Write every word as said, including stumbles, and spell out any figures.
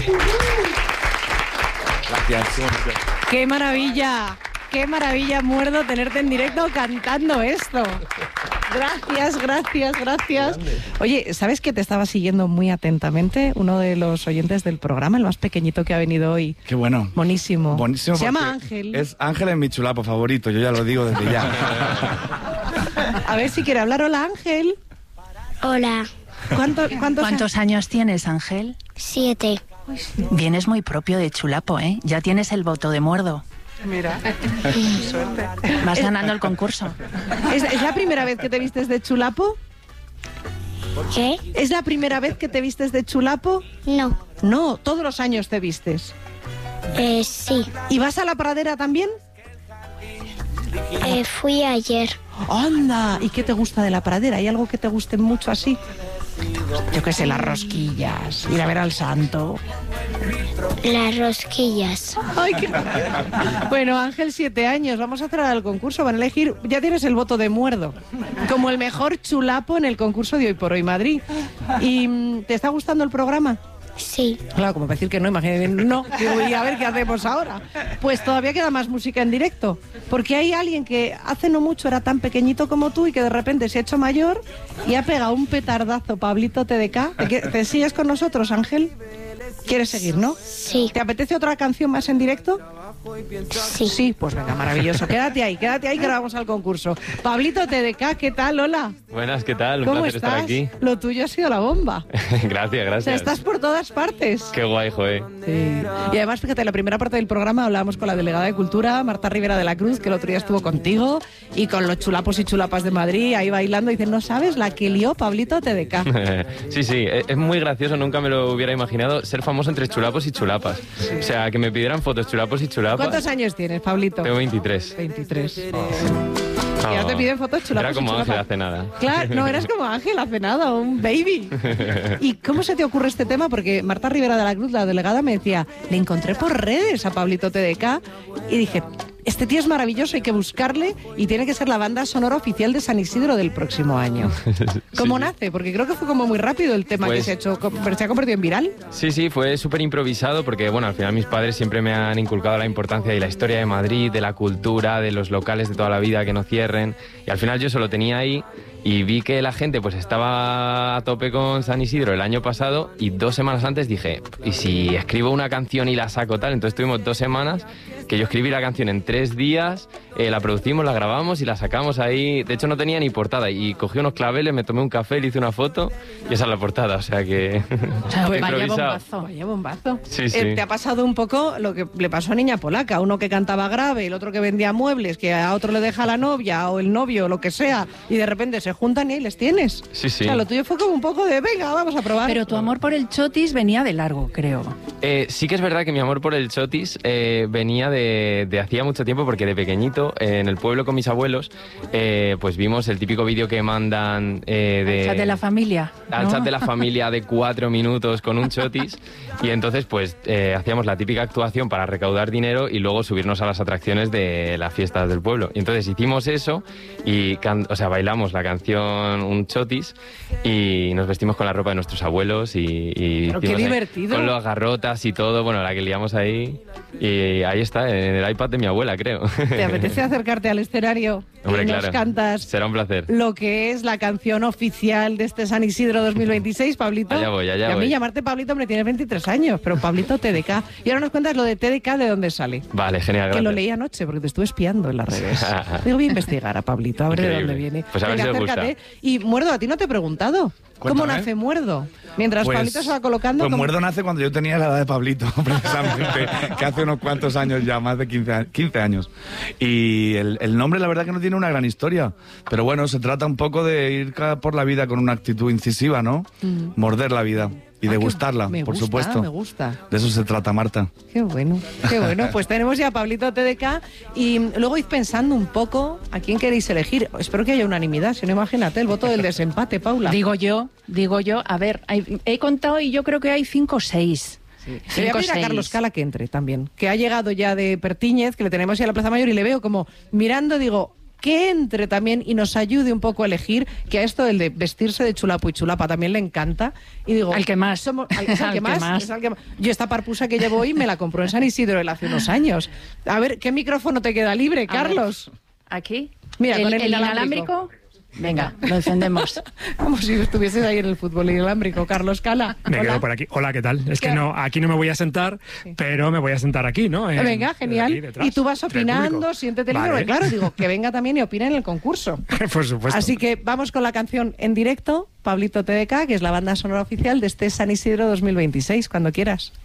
Gracias. ¡Qué maravilla! ¡Qué maravilla, Muerdo, tenerte en directo cantando esto! Gracias, gracias, gracias. Oye, ¿sabes que te estaba siguiendo muy atentamente? Uno de los oyentes del programa, el más pequeñito que ha venido hoy. Qué bueno. Buenísimo. Buenísimo. Se llama Ángel. Es Ángel es mi chulapo favorito, yo ya lo digo desde ya. A ver si quiere hablar. Hola, Ángel. Hola. ¿Cuánto, cuántos, ¿Cuántos años tienes, Ángel? Siete. Vienes muy propio de chulapo, ¿eh? Ya tienes el voto de Muerdo. Mira, suerte. Vas ganando el concurso. ¿Es, ¿Es la primera vez que te vistes de chulapo? ¿Qué? ¿Es la primera vez que te vistes de chulapo? No. No, todos los años te vistes. Eh, sí. ¿Y vas a la pradera también? Eh, fui ayer. ¡Anda! ¿Y qué te gusta de la pradera? ¿Hay algo que te guste mucho así? Yo qué sé, las rosquillas, ir a ver al santo. Las rosquillas. Ay, qué... Bueno, Ángel, siete años. Vamos a hacer el concurso. Van a elegir, ya tienes el voto de Muerdo, como el mejor chulapo en el concurso de Hoy por Hoy Madrid. ¿Y te está gustando el programa? Sí. Claro, como para decir que no, imagínate, no, digo, y a ver qué hacemos ahora. Pues todavía queda más música en directo, porque hay alguien que hace no mucho era tan pequeñito como tú y que de repente se ha hecho mayor y ha pegado un petardazo. Pablito T D K. ¿Te, ¿Te sigues con nosotros, Ángel? ¿Quieres seguir, no? Sí. ¿Te apetece otra canción más en directo? Sí. Sí, pues venga, maravilloso. Quédate ahí, quédate ahí que ahora vamos al concurso. Pablito T D K, ¿qué tal? Hola. Buenas, ¿qué tal? Un ¿Cómo placer estás? estar aquí. Lo tuyo ha sido la bomba. Gracias, O gracias. sea, estás por todas partes. Qué guay, joder. Sí. Y además, fíjate, en la primera parte del programa hablábamos con la delegada de Cultura, Marta Rivera de la Cruz, que el otro día estuvo contigo, y con los chulapos y chulapas de Madrid, ahí bailando, y dicen, no sabes la que lió Pablito T D K. Sí, sí, es es muy gracioso, nunca me lo hubiera imaginado ser famoso entre chulapos y chulapas. O sea, que me pidieran fotos chulapos y chulapas. ¿Cuántos años tienes, Pablito? Tengo veintitrés. veintitrés. Oh. Y ahora te piden fotos chulapos Era como y chulapas. Ángel hace nada. Claro, no, eras como Ángel hace nada, un baby. ¿Y cómo se te ocurre este tema? Porque Marta Rivera de la Cruz, la delegada, me decía, le encontré por redes a Pablito T D K y dije, este tío es maravilloso, hay que buscarle y tiene que ser la banda sonora oficial de San Isidro del próximo año. ¿Cómo Sí. nace? Porque creo que fue como muy rápido el tema Pues- que se ha hecho, pero se ha convertido en viral. Sí, sí, fue súper improvisado porque, bueno, al final mis padres siempre me han inculcado la importancia de la historia de Madrid, de la cultura, de los locales de toda la vida que no cierren. Y al final yo solo tenía ahí y vi que la gente pues estaba a tope con San Isidro el año pasado y dos semanas antes dije, ¿y si escribo una canción y la saco tal? Entonces tuvimos dos semanas que yo escribí la canción en tres días, eh, la producimos, la grabamos y la sacamos ahí. De hecho no tenía ni portada y cogí unos claveles, me tomé un café, le hice una foto y esa es la portada, o sea que... O sea, fue vaya improvisado. bombazo. Vaya bombazo. Sí, sí. Eh, te ha pasado un poco lo que le pasó a Niña Polaca, uno que cantaba grave, el otro que vendía muebles, que a otro le deja la novia o el novio o lo que sea, y de repente se juntan y ahí les tienes. Sí, sí. O sea, lo tuyo fue como un poco de, venga, vamos a probar. Pero tu amor por el chotis venía de largo, creo. Eh, sí que es verdad que mi amor por el chotis eh, venía de, de hacía mucho tiempo porque de pequeñito eh, en el pueblo con mis abuelos eh, pues vimos el típico vídeo que mandan eh, de, O sea, de la familia, al ¿no? chat de la familia de cuatro minutos con un chotis y entonces pues eh, hacíamos la típica actuación para recaudar dinero y luego subirnos a las atracciones de las fiestas del pueblo. Y entonces hicimos eso y can- o sea, bailamos la canción un chotis y nos vestimos con la ropa de nuestros abuelos y, y Pero qué hicimos ahí divertido. con las garrotas y todo, bueno, la que liamos ahí y ahí está, en el iPad de mi abuela, creo. ¿Te apetece acercarte al escenario Hombre, y nos claro. cantas Será un placer. lo que es la canción oficial de este San Isidro dos mil veintiséis, Pablito? Allá voy, allá y a mí voy. llamarte Pablito, hombre, tienes veintitrés años, pero Pablito T D K. Y ahora nos cuentas lo de T D K, ¿de dónde sale? Vale, genial, Que gracias. lo leí anoche porque te estuve espiando en las redes. Digo, voy a investigar a Pablito, a ver de Increíble. dónde viene. Pues a ver Venga, si os gusta. acércate. Y Muerdo, a ti no te he preguntado. ¿Cómo Cuéntame. nace Muerdo? Mientras Pues- Pablito se va colocando... Pues ¿cómo- Muerdo nace cuando yo tenía la edad de Pablito, precisamente, que hace unos cuantos años ya, más de quince, a- quince años. Y el, el nombre, la verdad que no tiene una gran historia, pero bueno, se trata un poco de ir ca- por la vida con una actitud incisiva, ¿no? Morder la vida y Ah, qué- degustarla, me por gusta, supuesto. me gusta. De eso se trata, Marta. Qué bueno, qué bueno. Pues tenemos ya a Pablito T D K y luego id pensando un poco a quién queréis elegir. Espero que haya unanimidad, si no imagínate el voto del desempate, Paula. Digo yo, digo yo, a ver, hay- he contado y yo creo que hay cinco o seis. Le voy a Cinco, pedir a seis. Carlos Cala que entre también, que ha llegado ya de Pertíñez, que le tenemos ya en la Plaza Mayor y le veo como mirando, digo, que entre también y nos ayude un poco a elegir, que a esto del de vestirse de chulapo y chulapa también le encanta. Y digo, Al que más. somos- al, es al Al que que más, más. es al que más. Yo esta parpusa que llevo hoy me la compró en San Isidro él hace unos años. A ver, ¿qué micrófono te queda libre, A ver. Carlos? Aquí. Mira, el, con el el inalámbrico. inalámbrico. Venga, lo encendemos. Como si estuvieses ahí en el fútbol inalámbrico, Carlos Cala. Me Hola. quedo por aquí. Hola, ¿qué tal? Es que ¿Qué? no, aquí no me voy a sentar, pero me voy a sentar aquí, ¿no? En- Venga, genial. aquí detrás, Y tú vas entre el opinando, público. siéntete libre. Vale. Porque, claro, digo, que venga también y opine en el concurso. Por supuesto. Así que vamos con la canción en directo, Pablito T D K, que es la banda sonora oficial de este San Isidro dos mil veintiséis, cuando quieras.